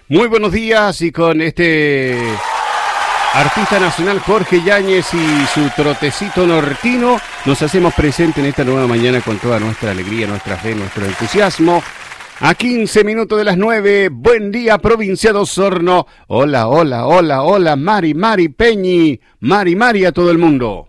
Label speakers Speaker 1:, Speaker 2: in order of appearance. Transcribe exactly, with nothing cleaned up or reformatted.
Speaker 1: Muy buenos días y con este artista nacional Jorge Yáñez y su trotecito nortino nos hacemos presente en esta nueva mañana con toda nuestra alegría, nuestra fe, nuestro entusiasmo. A quince minutos de las nueve, buen día provincia de Osorno. Hola, hola, hola, hola, Mari, Mari, Peñi, Mari, Mari a todo el mundo.